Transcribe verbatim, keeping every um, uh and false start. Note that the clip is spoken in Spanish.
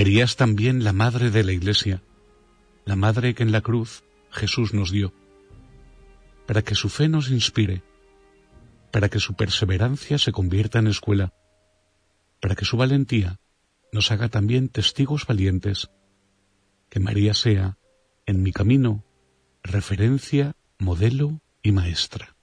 María es también la madre de la Iglesia, la madre que en la cruz Jesús nos dio, para que su fe nos inspire, para que su perseverancia se convierta en escuela, para que su valentía nos haga también testigos valientes. Que María sea, en mi camino, referencia, modelo y maestra.